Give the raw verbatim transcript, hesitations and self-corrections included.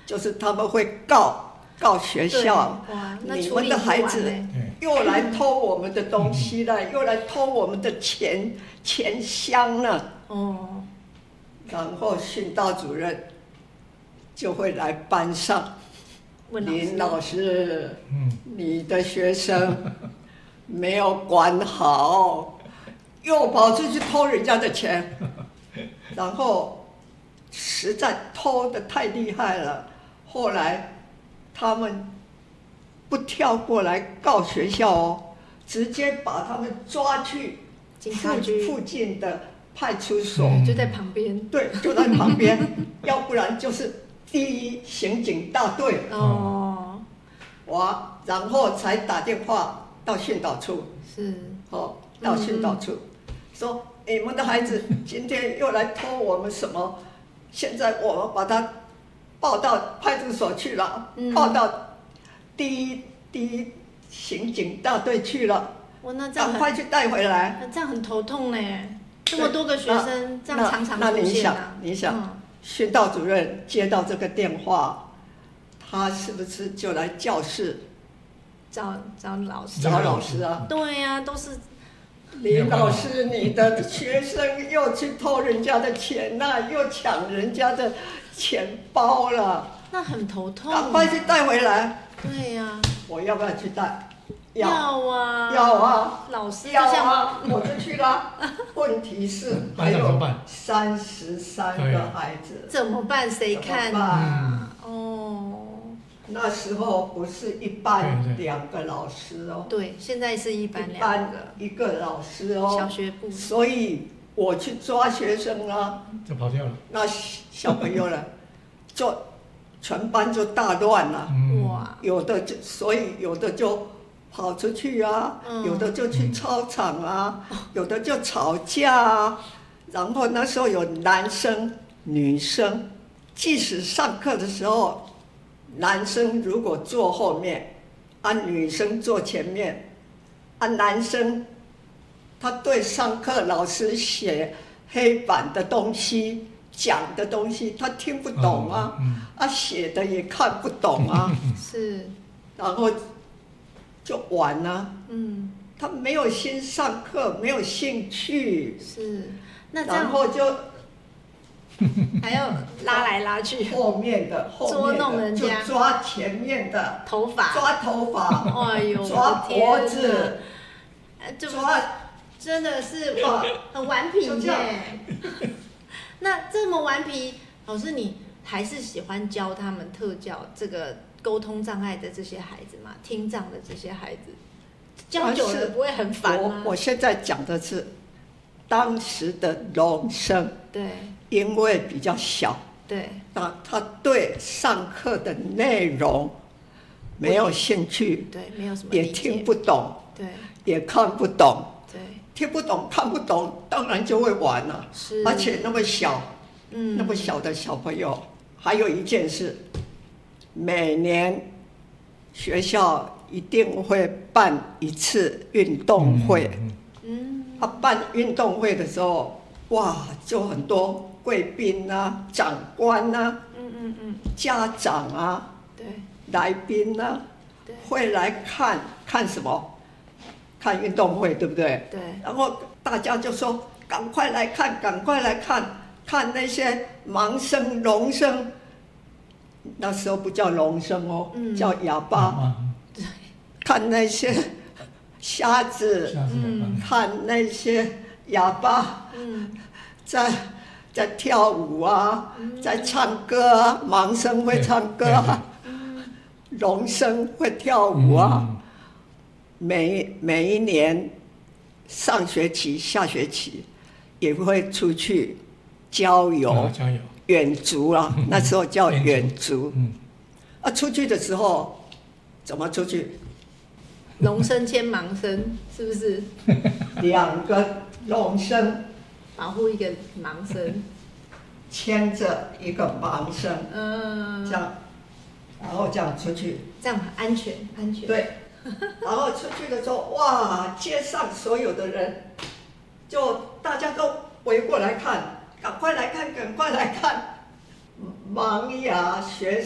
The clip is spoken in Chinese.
就是他们会告告学校，你们的孩子又来偷我们的东西了，又来偷我们的钱钱箱了。哦，然后训导主任就会来班上，林老师，你的学生没有管好，又跑出去偷人家的钱，然后实在偷得太厉害了，后来他们不跳过来告学校哦，直接把他们抓去附附近的派出所， 就在旁边。 对，就在旁边，要不然就是第一刑警大队哦，哇，然后才打电话到训导处，是哦，到训导处、嗯、说你们的孩子今天又来偷我们什么，现在我们把他报到派出所去了，嗯、报到第一第一刑警大队去了， 我那这样赶快去带回来， 那这样很头痛呢。这么多个学生，这样常常出现啊。那你想， 你想，嗯、训导主任接到这个电话，他是不是就来教室找找老师？ 找老师啊？ 对呀、啊，都是。 林老师，你的学生又去偷人家的钱了，又抢人家的钱包了， 那很头痛。 赶快去带回来。 对呀、啊。 我要不要去带？ 要啊， 要啊， 老师要啊，我就去了。问题是还有三十三个孩子， 怎么办？谁看啊？哦， 那时候不是一班两个老师哦， 对，现在是一班两个，一个老师哦， 小学部。 所以我去抓学生啊， 就跑掉了。 那小朋友了，就全班就大乱了。哇，有的就所以有的就跑出去啊，嗯、有的就去操场啊，嗯、有的就吵架啊。然后那时候有男生、女生，即使上课的时候，男生如果坐后面，啊，女生坐前面，啊，男生他对上课老师写黑板的东西、讲的东西，他听不懂啊，嗯嗯、啊，写的也看不懂啊， 是， 然后。就玩啊，嗯，他没有心上课，没有兴趣， 是，那然后就还要拉来拉去， 后面的后面的就抓前面的头发， 抓头发， 哎呦， 抓脖子， 抓，真的是很顽皮耶。那这么顽皮，老师你还是喜欢教他们特教这个？沟通障碍的这些孩子嘛，听障的这些孩子，教久了不会很烦吗？ 我我现在讲的是当时的龙生， 对， 因为比较小， 对， 那他对上课的内容没有兴趣， 对，没有什么也听不懂， 对， 也看不懂， 对， 听不懂看不懂，当然就会玩了， 是， 而且那么小，嗯，那么小的小朋友，还有一件事。每年学校一定会办一次运动会，嗯，他办运动会的时候，哇，就很多贵宾啊、长官啊、嗯嗯嗯、家长啊、 对， 来宾啊，对，会来看看什么？看运动会，对不对？ 对。 然后大家就说：“赶快来看，赶快来看，看那些盲生、聋生。”那时候不叫聋生哦，嗯、叫哑巴。嗯、看那些瞎子，嗯、看那些哑巴，嗯、在在跳舞啊，嗯、在唱歌啊，盲生会唱歌啊，聋生会跳舞啊。嗯、每每一年上学期、下学期也会出去郊游。 郊游。 远足啊，那时候叫远足。嗯，啊，出去的时候怎么出去？ 聋生牵盲生，是不是？ 两个聋生保护一个盲生， 牵着一个盲生，嗯，这样，然后这样出去， 这样很安全，安全。 对，然后出去的时候，哇，街上所有的人，就大家都围过来看。赶快来看，赶快来看，盲哑学